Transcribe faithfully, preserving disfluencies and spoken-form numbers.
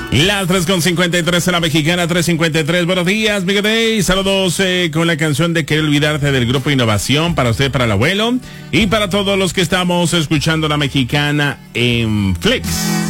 Las tres con cincuenta y tres en la mexicana, tres cincuenta y tres. Buenos días, Miguel Day. Saludos eh, con la canción de Querer Olvidarte del Grupo Innovación para usted, para el abuelo y para todos los que estamos escuchando la mexicana en Flex.